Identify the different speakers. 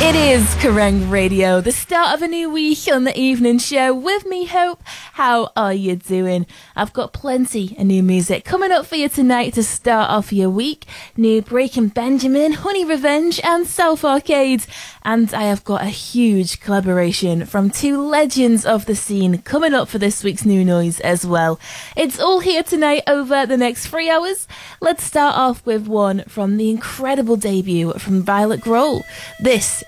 Speaker 1: It is Kerrang Radio, the start of a new week on the evening show with me, Hope. How are you doing? I've got plenty of new music coming up for you tonight to start off your week. New Breaking Benjamin, Honey Revenge and South Arcade. And I have got a huge collaboration from two legends of the scene coming up for this week's new noise as well. It's all here tonight over the next 3 hours. Let's start off with one from the incredible debut from Violet Grohl. This